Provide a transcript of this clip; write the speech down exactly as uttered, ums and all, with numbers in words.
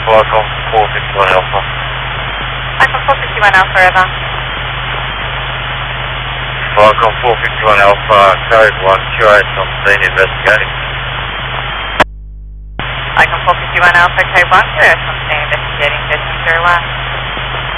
Falcon four fifty-one Alpha. Falcon four fifty-one Alpha, over. Falcon four fifty-one Alpha, code one two eight on scene investigating. Falcon four fifty-one Alpha, code one two eight on scene investigating, testing zero one.